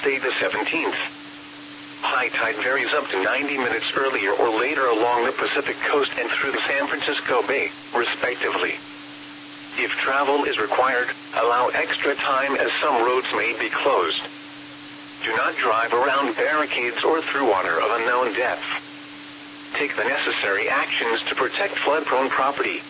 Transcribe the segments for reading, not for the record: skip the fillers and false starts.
Wednesday the 17th. High tide varies up to 90 minutes earlier or later along the Pacific coast and through the San Francisco Bay, respectively. If travel is required, allow extra time as some roads may be closed. Do not drive around barricades or through water of unknown depth. Take the necessary actions to protect flood-prone property.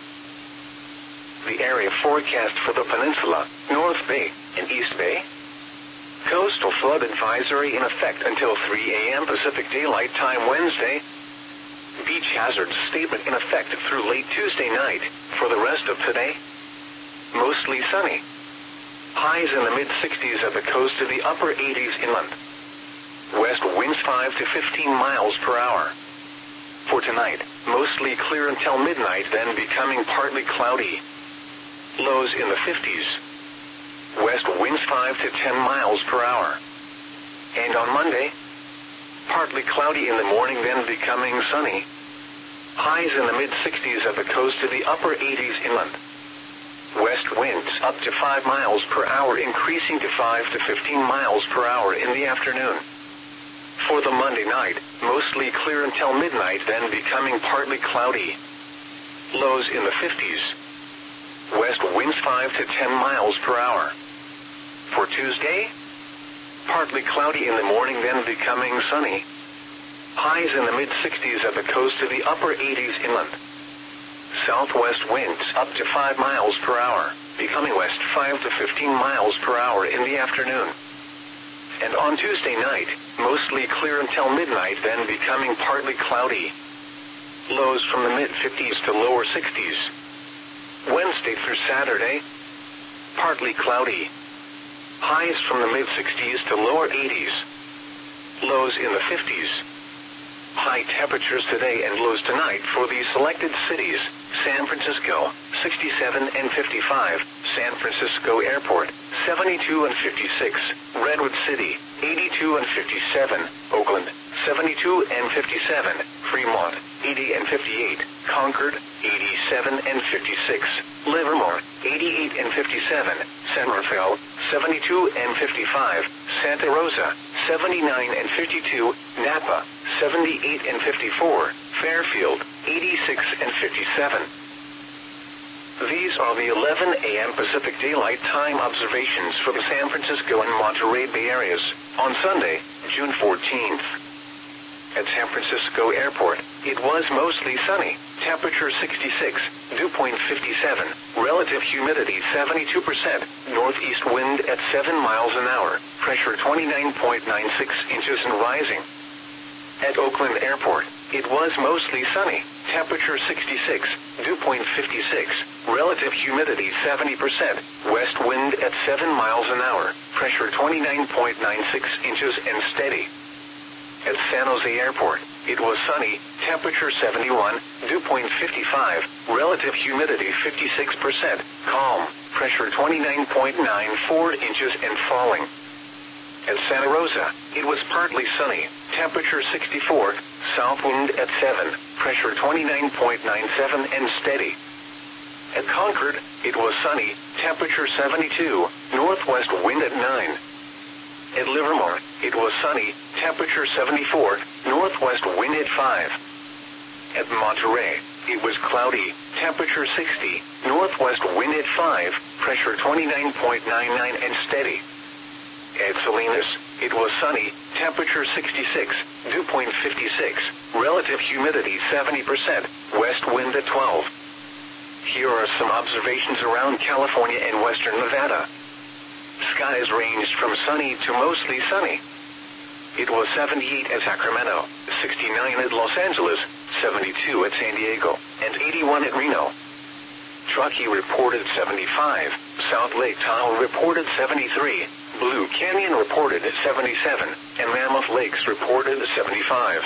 The area forecast for the peninsula, North Bay, and East Bay. Coastal flood advisory in effect until 3 a.m. Pacific Daylight Time Wednesday. Beach hazard statement in effect through late Tuesday night. For the rest of today, mostly sunny. Highs in the mid-60s at the coast to the upper 80s inland. West winds 5 to 15 miles per hour. For tonight, mostly clear until midnight, then becoming partly cloudy. Lows in the 50s. West winds 5 to 10 miles per hour. And on Monday, partly cloudy in the morning, then becoming sunny. Highs in the mid-60s at the coast to the upper 80s inland. West winds up to 5 miles per hour, increasing to 5 to 15 miles per hour in the afternoon. For the Monday night, mostly clear until midnight, then becoming partly cloudy. Lows in the 50s. West winds 5 to 10 miles per hour. For Tuesday, partly cloudy in the morning, then becoming sunny. Highs in the mid-60s at the coast to the upper 80s inland. Southwest winds up to 5 miles per hour, becoming west 5 to 15 miles per hour in the afternoon. And on Tuesday night, mostly clear until midnight, then becoming partly cloudy. Lows from the mid-50s to lower 60s. Wednesday through Saturday, partly cloudy. Highs from the mid-60s to lower 80s. Lows in the 50s. High temperatures today and lows tonight for the selected cities: San Francisco, 67 and 55, San Francisco Airport, 72 and 56, Redwood City, 82 and 57, Oakland, 72 and 57, Fremont, 80 and 58, Concord, 87 and 56, Livermore, 88 and 57, San Rafael, 72 and 55, Santa Rosa, 79 and 52, Napa, 78 and 54, Fairfield, 86 and 57. These are the 11 a.m. Pacific Daylight Time observations for the San Francisco and Monterey Bay areas on Sunday, June 14th. At San Francisco Airport, it was mostly sunny, temperature 66, dew point 57, relative humidity 72%, northeast wind at 7 miles an hour, pressure 29.96 inches and rising. At Oakland Airport, it was mostly sunny, temperature 66, dew point 56, relative humidity 70%, west wind at 7 miles an hour, pressure 29.96 inches and steady. At San Jose Airport, it was sunny, temperature 71, dew point 55, relative humidity 56%, calm, pressure 29.94 inches and falling. At Santa Rosa, it was partly sunny, temperature 64, south wind at 7, pressure 29.97 and steady. At Concord, it was sunny, temperature 72, northwest wind at 9. At Livermore, it was sunny, temperature 74, northwest wind at 5. At Monterey, it was cloudy, temperature 60, northwest wind at 5, pressure 29.99 and steady. At Salinas, it was sunny, temperature 66, dew point 56, relative humidity 70%, west wind at 12. Here are some observations around California and western Nevada. Skies ranged from sunny to mostly sunny. It was 78 at Sacramento, 69 at Los Angeles, 72 at San Diego, and 81 at Reno. Truckee reported 75, South Lake Tahoe reported 73, Blue Canyon reported 77, and Mammoth Lakes reported 75.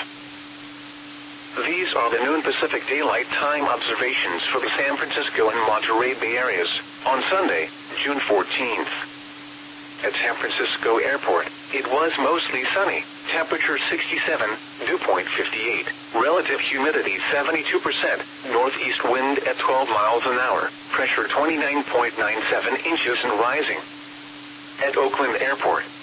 These are the noon Pacific Daylight Time observations for the San Francisco and Monterey Bay areas on Sunday, June 14th. At San Francisco Airport, it was mostly sunny, temperature 67, dew point 58, relative humidity 72%, northeast wind at 12 miles an hour, pressure 29.97 inches and rising. At Oakland Airport,